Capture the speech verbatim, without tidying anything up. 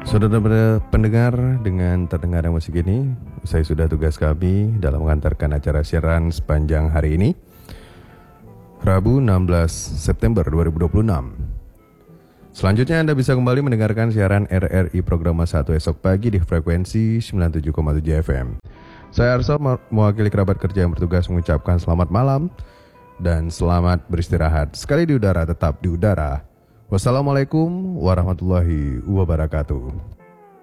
Saudara pendengar, dengan terdengarnya musik ini, usai sudah tugas kami dalam mengantarkan acara siaran sepanjang hari ini, Rabu enam belas September dua ribu dua puluh enam. Selanjutnya Anda bisa kembali mendengarkan siaran R R I Programa satu esok pagi di frekuensi sembilan puluh tujuh koma tujuh F M. Saya Arso, mewakili kerabat kerja yang bertugas mengucapkan selamat malam dan selamat beristirahat. Sekali di udara, tetap di udara. Wassalamualaikum warahmatullahi wabarakatuh.